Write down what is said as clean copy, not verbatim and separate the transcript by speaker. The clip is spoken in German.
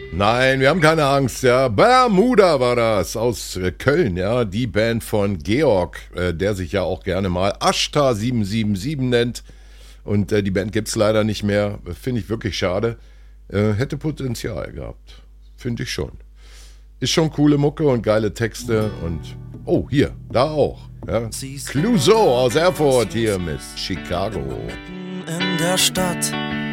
Speaker 1: Nein, wir haben keine Angst, ja. Bermuda war das aus Köln, ja. Die Band von Georg, der sich ja auch gerne mal Ashta 777 nennt. Und die Band gibt's leider nicht mehr. Finde ich wirklich schade. Hätte Potenzial gehabt. Finde ich schon. Ist schon coole Mucke und geile Texte. Und, oh, hier, da auch. Ja. Clouseau aus Erfurt hier mit Chicago.
Speaker 2: In der Stadt